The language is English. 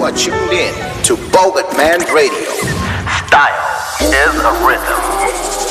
You are tuned in to Bogart Man Radio. Style is a rhythm.